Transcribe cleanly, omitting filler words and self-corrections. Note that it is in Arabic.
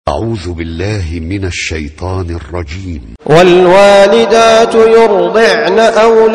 أعوذ بالله من الشيطان الرجيم. والوالدات يرضعن أولادهن